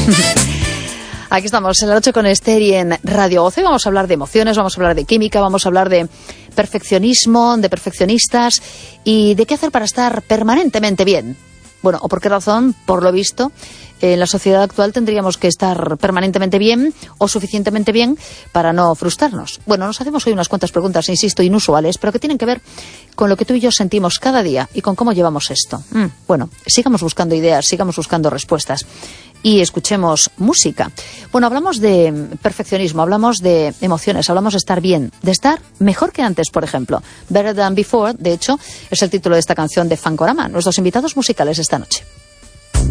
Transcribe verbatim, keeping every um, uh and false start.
Aquí estamos, en la noche con Esther y en Radio Goce. Vamos a hablar de emociones, vamos a hablar de química, vamos a hablar de perfeccionismo, de perfeccionistas y de qué hacer para estar permanentemente bien. Bueno, o por qué razón, por lo visto, en la sociedad actual tendríamos que estar permanentemente bien o suficientemente bien para no frustrarnos. Bueno, nos hacemos hoy unas cuantas preguntas, insisto, inusuales, pero que tienen que ver con lo que tú y yo sentimos cada día y con cómo llevamos esto. Mm, bueno, sigamos buscando ideas, sigamos buscando respuestas y escuchemos música. Bueno, hablamos de perfeccionismo, hablamos de emociones, hablamos de estar bien, de estar mejor que antes, por ejemplo. Better Than Before, de hecho, es el título de esta canción de Fankorama, nuestros invitados musicales esta noche.